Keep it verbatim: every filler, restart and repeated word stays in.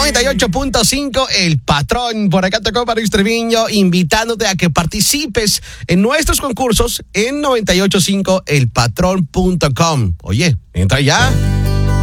noventa y ocho punto cinco, El Patrón. Por acá tocó Maris Treviño, invitándote a que participes en nuestros concursos en noventa y ocho punto cinco el patrón punto com. Oye, entra ya.